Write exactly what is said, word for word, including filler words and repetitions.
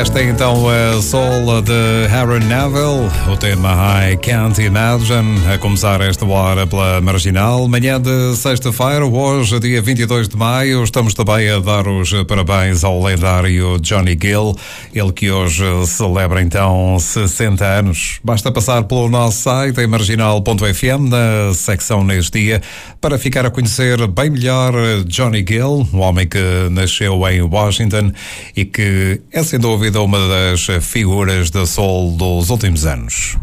Esta é então a Soul de Aaron Neville, o tema I Can't Imagine, a começar esta hora pela Marginal. Manhã de sexta-feira, hoje, dia vinte e dois de maio, estamos também a dar os parabéns ao lendário Johnny Gill, ele que hoje celebra então sessenta anos. Basta passar pelo nosso site em marginal ponto f m, na secção neste dia, para ficar a conhecer bem melhor Johnny Gill, um homem que nasceu em Washington e que é sem dúvida uma das figuras da soul dos últimos anos.